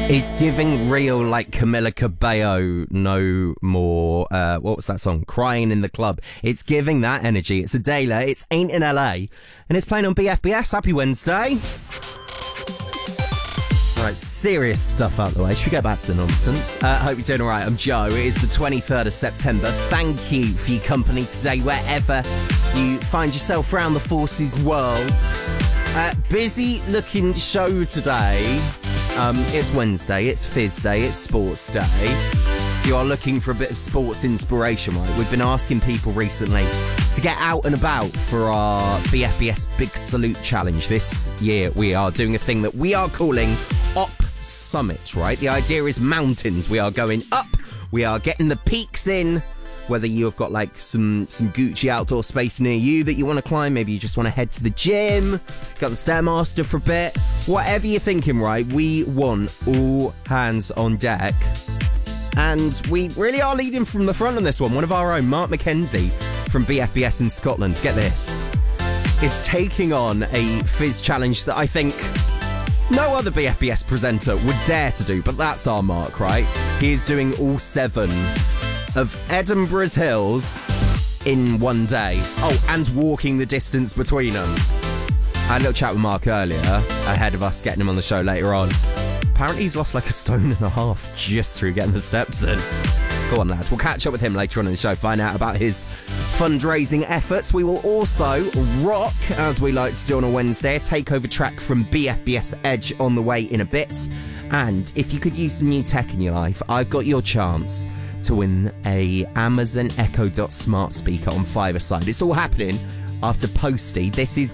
It's giving real like Camila Cabello, no more, what was that song? Crying in the Club. It's giving that energy. It's Adela, it's Ain't in LA, and it's playing on BFBS. Happy Wednesday. Right, serious stuff out the way. Should we go back to the nonsense? Hope you're doing all right. I'm Joe. It is the 23rd of September. Thank you for your company today, wherever you find yourself around the Forces world. Busy looking show today. It's Wednesday, it's Fizz Day, it's Sports Day. If you are looking for a bit of sports inspiration, right, we've been asking people recently to get out and about for our BFBS Big Salute Challenge. This year we are doing a thing that we are calling Op Summit, right? The idea is mountains. We are going up, we are getting the peaks in. Whether you have got like some Gucci outdoor space near you that you want to climb, maybe you just want to head to the gym, got the Stairmaster for a bit, whatever you're thinking, right? We want all hands on deck. And we really are leading from the front on this one. One of our own, Mark McKenzie from BFBS in Scotland, get this, is taking on a Fizz challenge that I think no other BFBS presenter would dare to do, but that's our Mark, right? He is doing all 7 of Edinburgh's hills in one day. Oh, and walking the distance between them. I had a little chat with Mark earlier, ahead of us getting him on the show later on. Apparently he's lost like 1.5 stones just through getting the steps in. Go on, lads. We'll catch up with him later on in the show, find out about his fundraising efforts. We will also rock, as we like to do on a Wednesday, a takeover track from BFBS Edge on the way in a bit. And if you could use some new tech in your life, I've got your chance to win a Amazon Echo Dot smart speaker on Fiverside. It's all happening after Posty. This is